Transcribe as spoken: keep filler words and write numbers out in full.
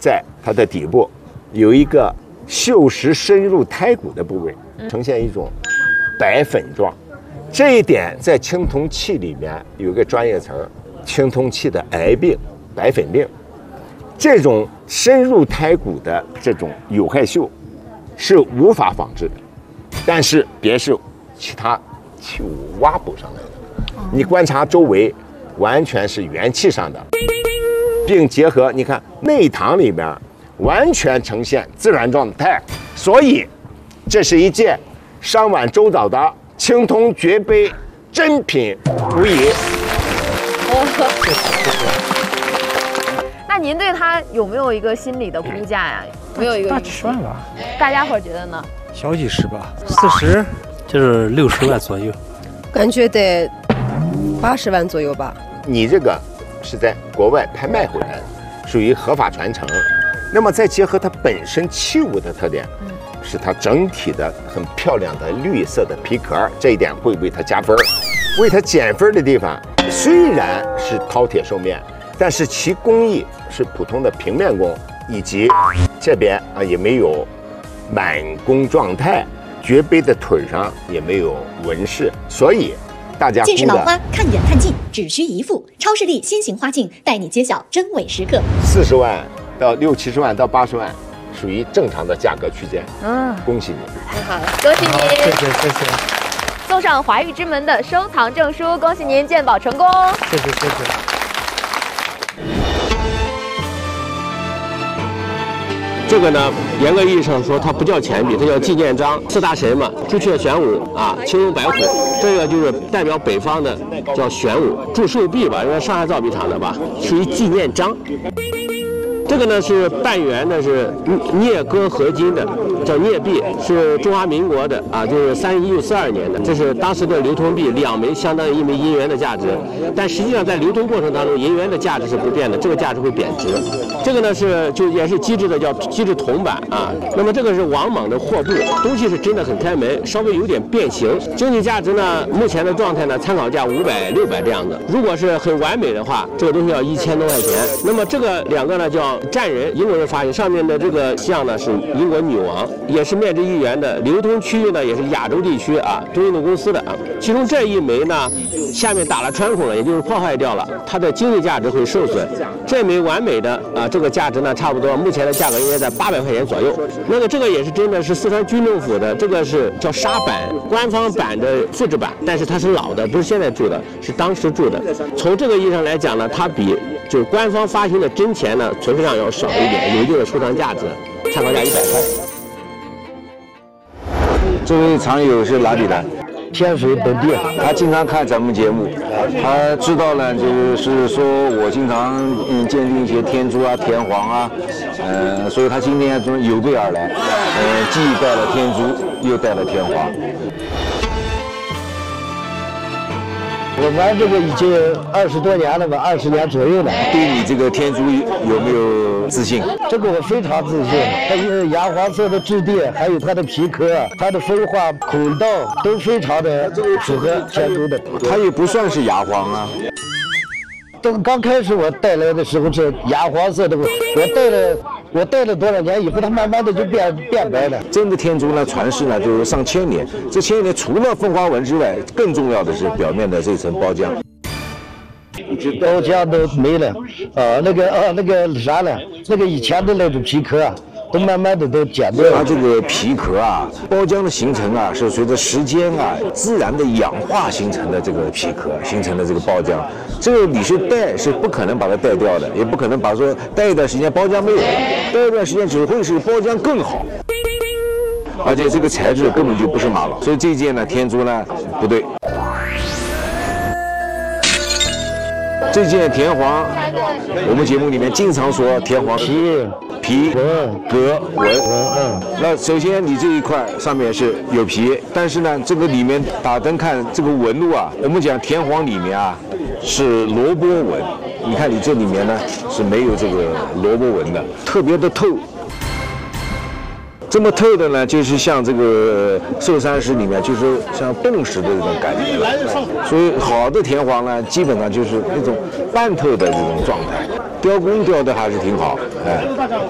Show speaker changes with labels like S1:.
S1: 在它的底部有一个锈蚀深入胎骨的部位，呈现一种白粉状。这一点在青铜器里面有一个专业词儿，青铜器的癌病、白粉病。这种深入胎骨的这种有害锈是无法仿制的，但是别是其他器物挖补上来的。你观察周围，完全是元气上的，并结合你看内堂里面完全呈现自然状态，所以这是一件商晚周早的青铜绝杯珍品无疑。
S2: 那您对它有没有一个心理的估价呀？没有一个
S3: 大几十万吧？
S2: 大家伙觉得呢？
S3: 小几十吧，四十就是六十万左右。
S4: 感觉得八十万左右吧。
S1: 你这个是在国外拍卖回来的，属于合法传承。那么再结合它本身器物的特点，嗯，是它整体的很漂亮的绿色的皮壳，这一点会为它加分。为它减分的地方，虽然是饕餮兽面，但是其工艺是普通的平面工，以及这边啊也没有满工状态，绝杯的腿上也没有纹饰，所以大家
S5: 见识老花，看远看近，只需一副超视力新型花镜，带你揭晓真伪时刻。
S1: 四十万到六七十万到八十万，属于正常的价格区间。嗯，恭喜你！
S2: 太好了，恭喜您！
S3: 谢谢谢谢。
S2: 送上华玉之门的收藏证书，恭喜您鉴宝成功！
S3: 谢谢谢谢。
S6: 这个呢，严格意义上说，它不叫钱币，它叫纪念章。四大神嘛，朱雀玄武啊，青龙白虎，这个就是代表北方的叫玄武。祝寿币吧，因为上海造币厂的吧，属于纪念章。这个呢是半圆的，是镍铬合金的，叫镍币，是中华民国的啊，就是三一九四二年的，这是当时的流通币，两枚相当于一枚银元的价值。但实际上在流通过程当中，银元的价值是不变的，这个价值会贬值。这个呢是就也是机制的，叫机制铜板啊。那么这个是王莽的货布，东西是真的很开门，稍微有点变形。经济价值呢，目前的状态呢，参考价五百、六百这样子。如果是很完美的话，这个东西要一千多块钱。那么这个两个呢叫战人，英国人发现，上面的这个像呢是英国女王，也是面值一元的，流通区域呢也是亚洲地区啊，中印度公司的啊。其中这一枚呢，下面打了穿孔了，也就是破坏掉了，它的经济价值会受损。这枚完美的啊，这个价值呢差不多，目前的价格应该在八百块钱左右。那个这个也是真的是四川军政府的，这个是叫沙版，官方版的复制版，但是它是老的，不是现在铸的，是当时铸的。从这个意义上来讲呢，它比就是官方发行的真钱呢存量要少一点，有一定的收藏价值，参考价一百块。
S7: 这位常友是哪里的？天水本地，他经常看咱们节目，他知道呢，就是说我经常嗯鉴定一些天珠啊、天黄啊，呃，所以他今天从有备而来，呃，既带了天珠，又带了天黄。
S8: 我玩这个已经二十多年了吧，二十年左右了。
S7: 对你这个天珠有没有自信？
S8: 这个我非常自信，它是牙黄色的质地，还有它的皮壳、它的分化孔道都非常的符合天珠的。
S7: 它也不算是牙黄啊。
S8: 等刚开始我带来的时候是牙黄色的，我带了我带了多少年以后，它慢慢的就变变白了。
S7: 真的天珠呢，传世呢就是上千年，这千年除了凤花纹之外，更重要的是表面的这层包浆。
S8: 包浆都没了，啊，那个啊那个啥了，那个以前的那种皮壳啊，都慢慢的都剪掉了。
S7: 它这个皮壳啊，包浆的形成啊，是随着时间啊自然的氧化形成的这个皮壳形成的这个包浆。这个你是带是不可能把它带掉的，也不可能把说带一段时间包浆没有了，带一段时间只会使包浆更好。而且这个材质根本就不是玛瑙，所以这件呢天珠呢不对。这件田黄，我们节目里面经常说田黄
S8: 皮
S7: 皮革纹。嗯，那首先你这一块上面是有皮，但是呢，这个里面打灯看这个纹路啊，我们讲田黄里面啊是萝卜纹，你看你这里面呢是没有这个萝卜纹的，特别的透。这么透的呢，就是像这个寿山石里面，就是像冻石的这种感觉了。所以好的田黄呢，基本上就是那种半透的这种状态，雕工雕的还是挺好，哎。